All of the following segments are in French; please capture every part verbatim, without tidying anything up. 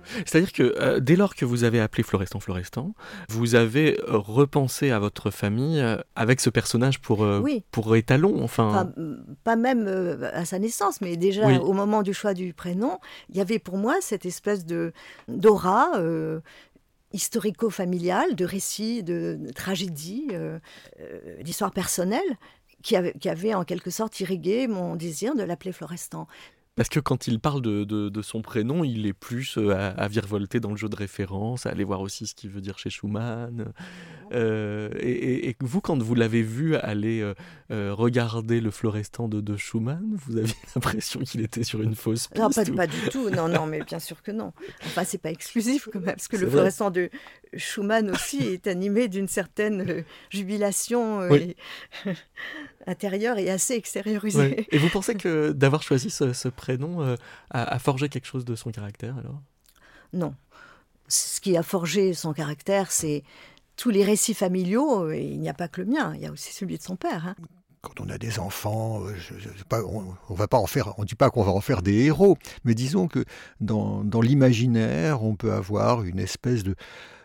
C'est-à-dire que euh, dès lors que vous avez appelé Florestan Florestan, vous avez euh, repensé à votre famille euh, avec ce personnage pour, euh, Oui, pour étalon, enfin, enfin... m- pas même euh, à sa naissance, mais déjà Oui, au moment du choix du prénom, il y avait pour moi cette espèce de d'aura euh, historico-familiale, de récit, de, de tragédie, euh, euh, d'histoire personnelle, qui avait, qui avait en quelque sorte irrigué mon désir de l'appeler Florestan. parce que quand il parle de, de, de son prénom, il est plus euh, à, à virevolter dans le jeu de référence, à aller voir aussi ce qu'il veut dire chez Schumann. Euh, et, et- et vous, quand vous l'avez vu aller euh, euh, regarder le Florestan de, de Schumann, vous aviez l'impression qu'il était sur une fausse Non, pas, piste ou... pas du tout. Non, non, mais bien sûr que non. Enfin, c'est pas exclusif quand même, parce que le C'est vrai. Florestan de Schumann aussi est animé d'une certaine euh, jubilation euh, Oui, et- intérieure et assez oui. extériorisée. Et vous pensez que d'avoir choisi ce, ce prénom euh, a, a forgé quelque chose de son caractère alors? Non. Ce qui a forgé son caractère, c'est tous les récits familiaux, et il n'y a pas que le mien, il y a aussi celui de son père, hein. Quand on a des enfants, euh, je, je sais pas, on, on va pas en faire, on dit pas qu'on va en faire des héros, mais disons que dans, dans l'imaginaire, on peut avoir une espèce de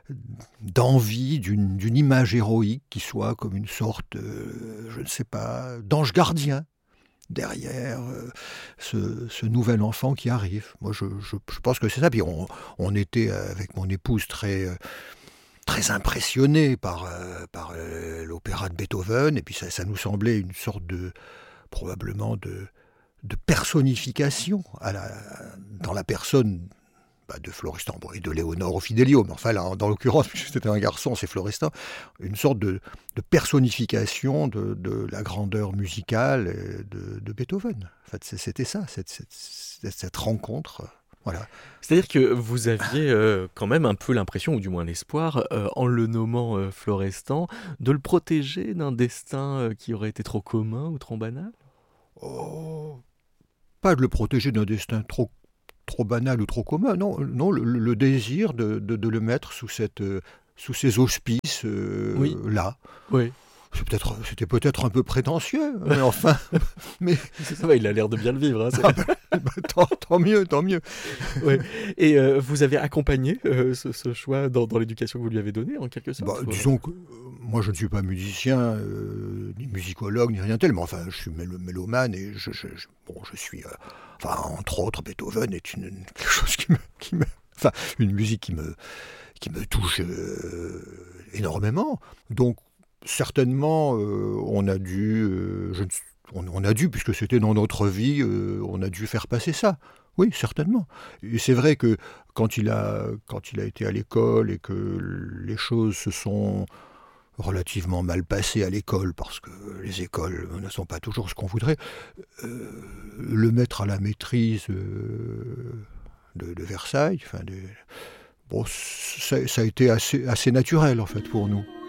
d'envie d'une, d'une image héroïque qui soit comme une sorte, euh, je ne sais pas, d'ange gardien derrière euh, ce, ce nouvel enfant qui arrive. Moi, je, je, je pense que c'est ça. Puis on, on était euh, avec mon épouse très euh, très impressionnés par, euh, par euh, l'opéra de Beethoven, et puis ça, ça nous semblait une sorte de, probablement de, de personnification à la, dans la personne bah, de Florestan, bon, et de Léonore au Fidelio, mais enfin là, dans l'occurrence, puisque c'était un garçon, c'est Florestan, une sorte de, de personnification de, de la grandeur musicale de, de Beethoven. En fait, c'était ça, cette, cette, cette, cette rencontre. Voilà. C'est-à-dire que vous aviez euh, quand même un peu l'impression, ou du moins l'espoir, euh, en le nommant euh, Florestan, de le protéger d'un destin euh, qui aurait été trop commun ou trop banal? Oh, pas de le protéger d'un destin trop, trop banal ou trop commun, non, non le, le désir de, de, de le mettre sous, cette, euh, sous ces auspices euh, Oui, là. oui. C'est peut-être, c'était peut-être un peu prétentieux, mais enfin, mais Ça va, il a l'air de bien le vivre. Hein, c'est- ah ben, ben, tant, tant mieux, tant mieux. ouais. Et euh, vous avez accompagné euh, ce, ce choix dans, dans l'éducation que vous lui avez donnée, en quelque Bah, sorte? ou- disons que euh, moi je ne suis pas musicien, euh, ni musicologue, ni rien tel, mais enfin je suis mélo- mélomane et je, je, je- bon, je suis, euh, enfin entre autres, Beethoven est une, une- quelque chose qui me, qui me, enfin une musique qui me, qui me touche euh, énormément. Donc certainement euh, on a dû, euh, je ne suis- on, on a dû, puisque c'était dans notre vie, euh, on a dû faire passer ça. Oui, certainement. Et c'est vrai que quand il a, quand il a été à l'école et que les choses se sont relativement mal passées à l'école, parce que les écoles ne sont pas toujours ce qu'on voudrait, euh, le mettre à la maîtrise euh, de, de Versailles, enfin, de, bon, ça, ça a été assez, assez naturel en fait pour nous.